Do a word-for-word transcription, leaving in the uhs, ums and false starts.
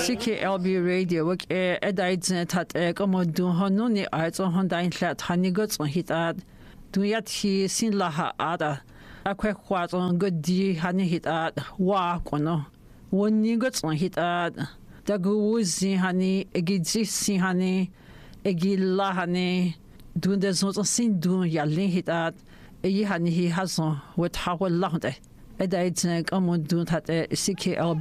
C K L B radio wak e edaidzne tat e komodun honuni aizon hondain lat hanigots on hitad duyat hi sin laha ada akwe khwazon godi hani hitad wa kono woni gots on hitad daguzi hani egidzi sin hani egilla hani dunde zon sin dun yallin hitad e hani hi hazon wat hawal lahde edaidzne komodun tat e C K L B